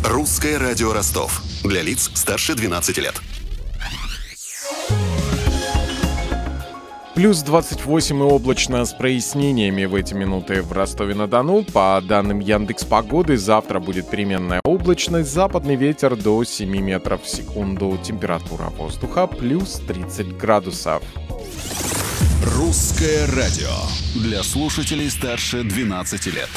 Русское радио Ростов. Для лиц старше 12 лет. Плюс 28 и облачно с прояснениями в эти минуты в Ростове-на-Дону. По данным Яндекс.Погоды, завтра будет переменная облачность, западный ветер до 7 метров в секунду. Температура воздуха плюс 30 градусов. Русское радио. Для слушателей старше 12 лет.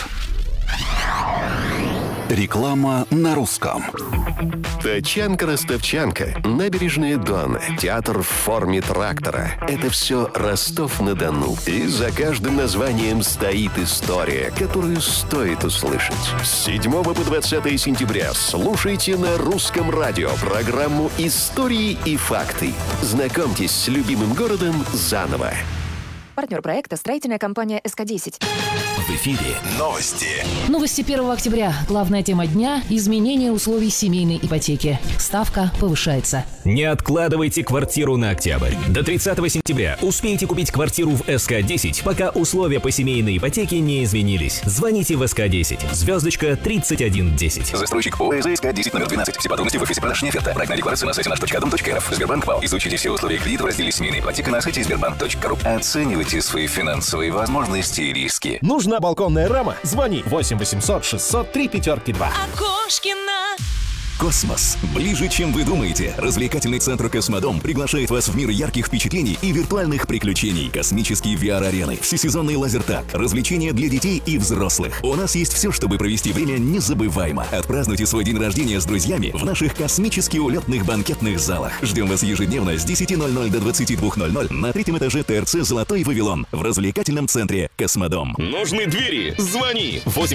Реклама на русском. Тачанка-ростовчанка, набережные Дона, театр в форме трактора. Это все Ростов-на-Дону. И за каждым названием стоит история, которую стоит услышать. С 7 по 20 сентября слушайте на Русском радио программу «Истории и факты». Знакомьтесь с любимым городом заново. Партнер проекта — строительная компания СК-10. В эфире новости. Новости 1 октября. Главная тема дня – изменение условий семейной ипотеки. Ставка повышается. Не откладывайте квартиру на октябрь. До 30 сентября успейте купить квартиру в СК-10, пока условия по семейной ипотеке не изменились. Звоните в СК-10. Звездочка 3110. Застройщик ПО СК-10 номер 12. Все подробности в офисе продаж «Неоферта». Проектная декларация на сайте наш.дом.рф. Сбербанк ПАО. Изучите все условия кредита в разделе «Семейная ипотека» на сайте сбербанк.ру. Оценивайте свои финансовые возможности и риски. Нужна балконная рама? Звони 8 800 603 5-2. Окошкина. Космос. Ближе, чем вы думаете. Развлекательный центр «Космодом» приглашает вас в мир ярких впечатлений и виртуальных приключений. Космические VR-арены, всесезонный лазертаг, развлечения для детей и взрослых. У нас есть все, чтобы провести время незабываемо. Отпразднуйте свой день рождения с друзьями в наших космически улетных банкетных залах. Ждем вас ежедневно с 10:00 до 22:00 на 3-м этаже ТРЦ «Золотой Вавилон» в развлекательном центре «Космодом». Нужны двери? Звони 8